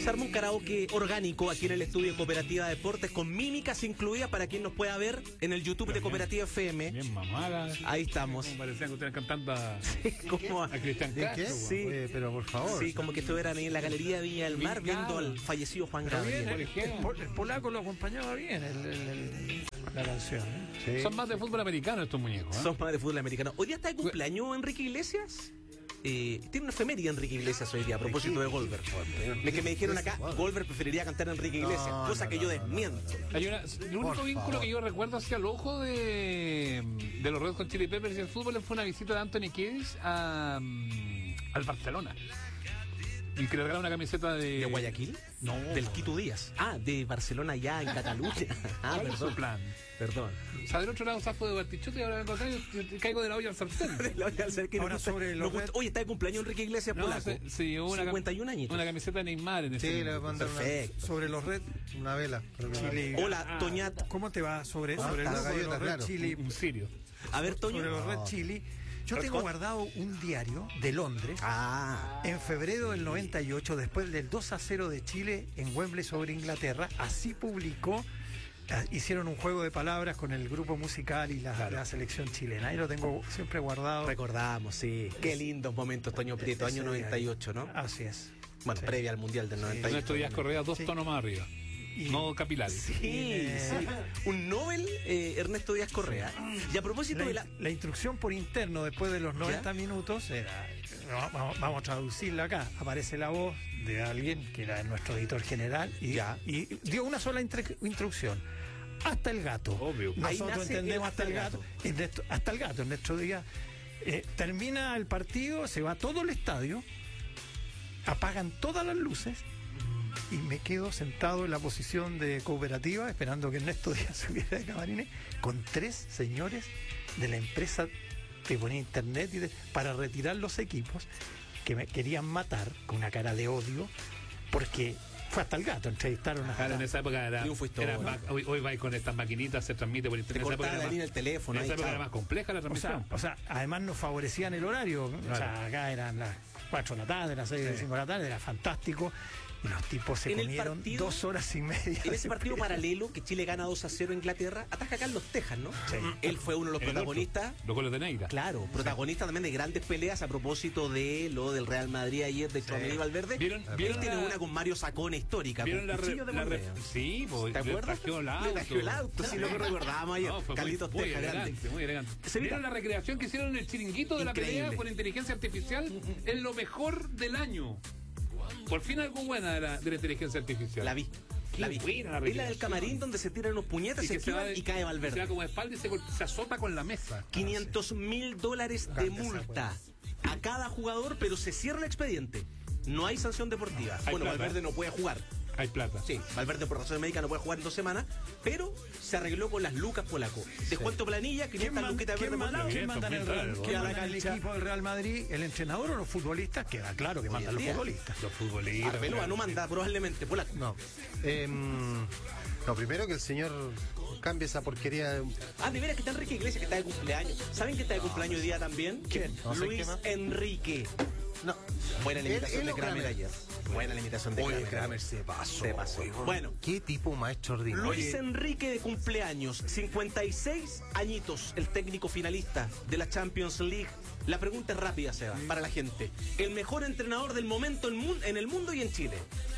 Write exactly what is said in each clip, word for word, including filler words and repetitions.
Se arma un karaoke orgánico aquí en el estudio de Cooperativa Deportes con mímicas incluidas para quien nos pueda ver en el YouTube de Cooperativa F M. Bien mamada. Ahí estamos. Como parecían que ustedes cantando a, Sí, como a Cristian Castro. Sí. Oye, pero por favor. Sí, como que estuvieran ahí en la Galería de Viña del Mar viendo al fallecido Juan Pero bien, Gabriel. el, el, el polaco lo acompañaba bien el, el, el, la canción. ¿eh? Sí. Son más de fútbol americano estos muñecos. ¿eh? Son más de fútbol americano. Hoy día está de cumpleaños Enrique Iglesias. Eh, tiene una efeméride Enrique Iglesias hoy día a propósito de Goldberg. Es que me dijeron acá, Goldberg preferiría cantar a Enrique Iglesias, No, cosa no, que no, yo no, desmiento. Hay una, el único Por vínculo favor. que yo recuerdo hacia el ojo de, de los Red Hot Chili Peppers y el fútbol fue una visita de Anthony Kiedis a, mm, al Barcelona. Y que le regalaron una camiseta de... ¿De Guayaquil? No. Del Quito Díaz. Ah, de Barcelona ya en Cataluña. Ah, ¿Cuál es su perdón. plan? Perdón. O sea, del otro lado zafo de Bartichotto y ahora vengo acá y y caigo de la olla al sartén. Ahora, sobre los red- Oye, está de cumpleaños Enrique Iglesias No, polaco. se- sí, hubo una, cam- cincuenta y un añitos. una camiseta de Neymar en ese Sí, le voy a minuto. mandar una, Perfecto. Sobre los Red una vela. para que- Chili. Hola, Ah, Toñat. ¿Cómo te va sobre, Ah, sobre el la grupo de galleta, los Red claro. Chili? Un sirio. A ver, Toño. Sobre los Red No. Chili. Yo Red tengo Hot. guardado un diario de Londres. Ah. En febrero del noventa y ocho, después del dos a cero de Chile en Wembley sobre Inglaterra, así publicó, eh, hicieron un juego de palabras con el grupo musical y la, la selección chilena. Ahí lo tengo siempre guardado. Recordamos, sí. Qué lindos momentos, Toño Prieto, Ese año diario. noventa y ocho, ¿no? Así es. Bueno, Sí. previa al Mundial del noventa y ocho. Ernesto Díaz Correa, dos Sí. tonos más arriba. Y- No capilares. Sí, Eh. sí. Un Nobel, eh, Ernesto Díaz Correa. Y a propósito La, de la... la instrucción por interno después de los noventa ¿Ya? minutos era, no, vamos, vamos a traducirla acá, aparece la voz de alguien que era nuestro editor general y, Ya. y dio una sola intre- instrucción. Hasta el gato. Obvio. Ahí Nosotros nace entendemos el hasta el gato. Ernesto- hasta el gato. En nuestro día eh, termina el partido, se va todo el estadio, apagan todas las luces y me quedo sentado en la posición de cooperativa esperando que Ernesto Díaz subiera de camarines con tres señores de la empresa que ponía internet y de- para retirar los equipos que me querían matar con una cara de odio porque fue hasta el gato, entrevistaron a... Claro, en esa época era, Triunfo era histórico. ma- hoy, hoy vais con estas maquinitas, se transmite por Te internet. En esa época cortaba era la más- línea del teléfono. en ahí, esa época chao. era más compleja la O sea, transmisión. o sea, además nos favorecían el horario. O sea, acá eran las cuatro de la tarde, las seis, las cinco de la tarde, era fantástico. Y los tipos se En el comieron partido- dos horas y media. En ese de partido pelea. paralelo que Chile gana dos a cero a Inglaterra, ataca a Carlos Tejas, ¿no? Sí. Él fue uno de los El protagonistas. otro, los goles de Neira. Claro, protagonista también de grandes peleas a propósito de lo del Real Madrid ayer de Tchouaméni Valverde. ¿Vieron- Él vieron tiene la- una con Mario Sacón histórica. ¿Vieron con la, re- cuchillo de la por re- medio. Sí, pues, ¿Te le acuerdas? trajeó el Le auto. trajeó el auto, sí, lo que recordábamos ayer. No, fue Carlitos muy, muy Tejas, grande. elegante, muy elegante. Se ¿Vieron mira- la recreación que hicieron en el chiringuito de la Increíble. pelea con inteligencia artificial? Es lo mejor del año. Por fin algo buena de la, de la inteligencia artificial. La vi. Qué La vi. buena la Es la del recreación. camarín donde se tiran unos puñetes, se que se va esquivan de- y cae Se va Valverde. como de espalda y se, gol- se azota con la mesa. quinientos mil dólares de Grande esa multa a cada jugador, pero se cierra el expediente. No hay sanción deportiva. Hay Bueno, plata. Valverde no puede jugar. Hay plata. Sí, Valverde por razones médicas no puede jugar en dos semanas, pero se arregló con las lucas polaco. Descuento planilla, ¿Quién, quinientas man- luquitas quién verdes por manda, lado. quién manda en el, Real- quinientos mil quién dólares. manda en el Cancha. equipo del Real Madrid? ¿El entrenador o los futbolistas? Queda claro que mandan en los día. futbolistas. Los futbolistas. Arbeloa no manda probablemente, polaco. No. Em, no, primero que el señor cambie esa porquería. de- Ah, de veras que está Enrique Iglesias, que está de cumpleaños. ¿Saben que está de cumpleaños hoy día también? ¿Quién? No sé Luis qué más. Enrique. No. Buena la Él- imitación él de o Kramer Kramer. ayer. Buena la imitación de Oye, Kramer. Kramer se pasó. Se pasó. oye. Bueno. Qué tipo más extraordinario. Luis Enrique de cumpleaños, cincuenta y seis añitos, el técnico finalista de la Champions League. La pregunta es rápida, Seba, para la gente. El mejor entrenador del momento en, mun- en el mundo y en Chile.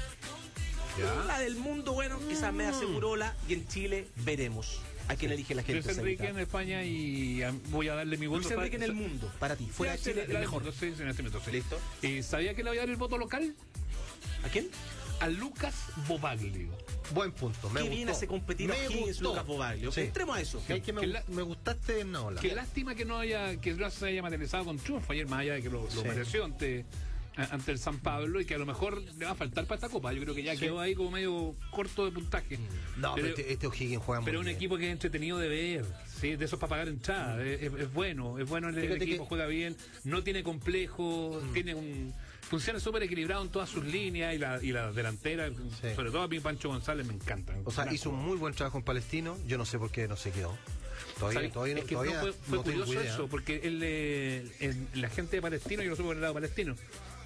Ya. La del mundo, bueno, quizás me aseguró la y en Chile veremos a quién elige la gente. Luis Enrique Sebita. en España y ah, voy a darle mi voto. Luis Enrique en el mundo, para ti. Fuera de Chile, el mejor. No sé, en este momento, sí. Listo. ¿Y sabía que le voy a dar el voto local? ¿A quién? A Lucas Bobaglio. Buen punto. Me Qué gustó. bien hace competir Me O'Higgins, gustó. Lucas Bobaglio. Sí. Entremos a eso. Que hay que me, Que la- me gustaste en Nola. Qué lástima que no haya que no se haya materializado con triunfo ayer, más allá de que lo, lo Sí. mereció ante, a- ante el San Pablo y que a lo mejor le va a faltar para esta copa. Yo creo que ya Sí. quedó ahí como medio corto de puntaje. No, pero, este, este O'Higgins juega muy Pero un bien. equipo que es entretenido de ver, ¿sí? De esos para pagar entrada, es, es- es bueno, es bueno el, el Fíjate equipo, que- juega bien, no tiene complejo, tiene un funciona súper equilibrado en todas sus líneas y la, y la delantera, sobre todo a mí Pancho González me encanta. O sea, hizo un muy buen trabajo en Palestino. Yo no sé por qué no se quedó. Todavía, ¿Sabes? todavía, es que todavía no fue, fue no tengo curioso idea. eso, porque él, eh, el- la gente de Palestino, yo lo supe por el lado palestino,